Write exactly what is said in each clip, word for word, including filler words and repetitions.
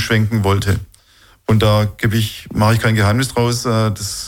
umschwenken wollte. Und da gebe ich, mache ich kein Geheimnis draus. Das,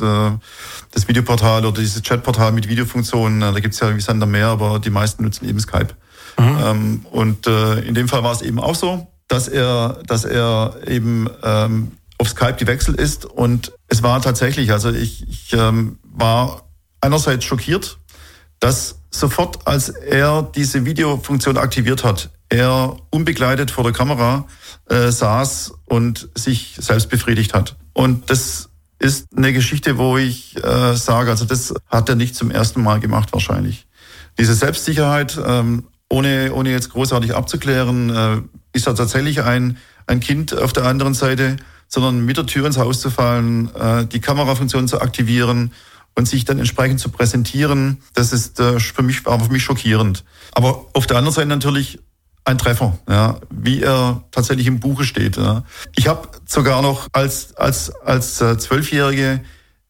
das Videoportal oder dieses Chatportal mit Videofunktionen, da gibt es ja wie Sand am Meer, aber die meisten nutzen eben Skype. Mhm. Und in dem Fall war es eben auch so, dass er, dass er eben ähm, auf Skype gewechselt ist. Und es war tatsächlich, also ich, ich ähm, war einerseits schockiert, dass sofort, als er diese Videofunktion aktiviert hat, er unbegleitet vor der Kamera äh, saß und sich selbst befriedigt hat. Und das ist eine Geschichte, wo ich äh, sage, also das hat er nicht zum ersten Mal gemacht wahrscheinlich. Diese Selbstsicherheit, ähm, ohne ohne jetzt großartig abzuklären, äh, ist er tatsächlich ein ein Kind auf der anderen Seite, sondern mit der Tür ins Haus zu fallen, äh, die Kamerafunktion zu aktivieren und sich dann entsprechend zu präsentieren, das ist äh, für mich war für mich schockierend. Aber auf der anderen Seite natürlich ein Treffer, ja, wie er tatsächlich im Buche steht. Ja. Ich habe sogar noch als als als äh, Zwölfjährige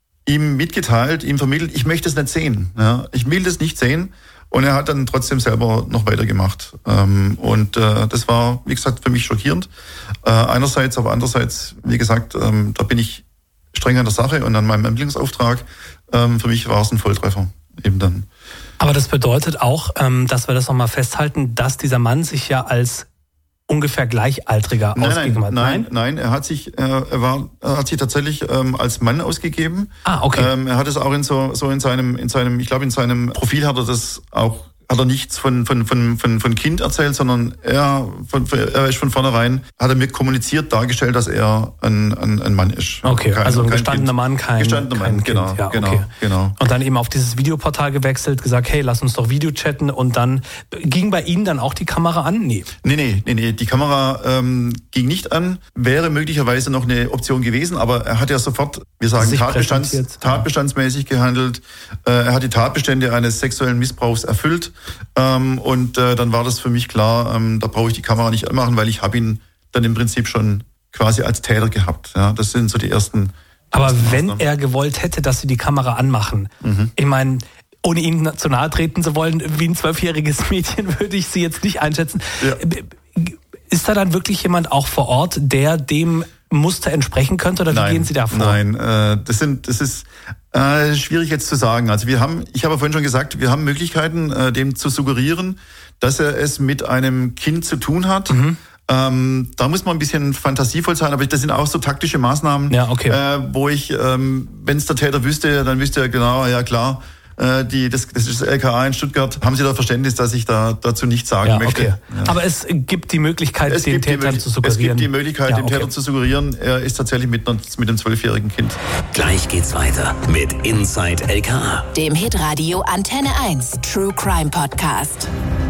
ihm mitgeteilt, ihm vermittelt, ich möchte es nicht sehen. Ja. Ich will das nicht sehen. Und er hat dann trotzdem selber noch weitergemacht. Ähm, und äh, das war, wie gesagt, für mich schockierend. Äh, einerseits, aber andererseits, wie gesagt, ähm, da bin ich streng an der Sache und an meinem Ermittlungsauftrag. Ähm, für mich war es ein Volltreffer eben dann. Aber das bedeutet auch, ähm, dass wir das nochmal festhalten, dass dieser Mann sich ja als ungefähr Gleichaltriger nein, ausgegeben hat. Nein, nein, nein, er hat sich, äh, er war, er hat sich tatsächlich ähm, als Mann ausgegeben. Ah, okay. Ähm, er hat es auch in so, so in seinem, in seinem, ich glaube in seinem Profil hat er das auch, hat er nichts von von von von von Kind erzählt, sondern er von, er ist von vornherein, hat er mir kommuniziert, dargestellt, dass er ein ein, ein Mann ist. Okay, kein, also ein kein gestandener Kind. Mann, kein gestandener kein Mann, Kind. genau, Ja, genau, okay. genau. Und dann eben auf dieses Videoportal gewechselt, gesagt, hey, lass uns doch Video chatten, und dann ging bei Ihnen dann auch die Kamera an? Nee. Nee, nee, nee, nee. Die Kamera ähm, ging nicht an, wäre möglicherweise noch eine Option gewesen, aber er hat ja sofort, wir sagen, Tatbestands, tatbestandsmäßig gehandelt. Äh, er hat die Tatbestände eines sexuellen Missbrauchs erfüllt. Ähm, Und äh, dann war das für mich klar, ähm, da brauche ich die Kamera nicht anmachen, weil ich habe ihn dann im Prinzip schon quasi als Täter gehabt. Ja, das sind so die ersten. Aber ersten wenn Maßnahmen. er gewollt hätte, dass Sie die Kamera anmachen, mhm. ich meine, ohne ihm zu nahe treten zu wollen, wie ein zwölfjähriges Mädchen würde ich Sie jetzt nicht einschätzen. Ja. Ist da dann wirklich jemand auch vor Ort, der dem Muster entsprechen könnte, oder wie nein, gehen Sie da vor? Nein, äh, das sind, das ist äh, schwierig jetzt zu sagen. Also wir haben, ich habe ja vorhin schon gesagt, wir haben Möglichkeiten, äh, dem zu suggerieren, dass er es mit einem Kind zu tun hat. Mhm. Ähm, da muss man ein bisschen fantasievoll sein, aber das sind auch so taktische Maßnahmen, ja, okay. äh, wo ich, ähm, wenn es der Täter wüsste, dann wüsste er genau, ja klar, Die, das, das ist das L K A in Stuttgart. Haben Sie da Verständnis, dass ich da dazu nichts sagen ja, möchte? Okay. Ja. Aber es gibt die Möglichkeit, es den Tätern die, zu suggerieren. Es gibt die Möglichkeit, ja, dem okay. Täter zu suggerieren, er ist tatsächlich mit, mit einem zwölfjährigen Kind. Gleich geht's weiter mit Inside L K A, dem Hitradio Antenne eins True Crime Podcast.